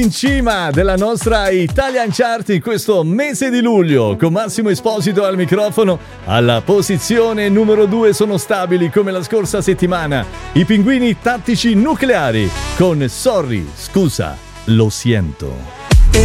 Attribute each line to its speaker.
Speaker 1: In cima della nostra Italian Chart in questo mese di luglio, con Massimo Esposito al microfono. Alla posizione numero 2 sono stabili come la scorsa settimana i Pinguini Tattici Nucleari con Sorry, scusa, lo siento.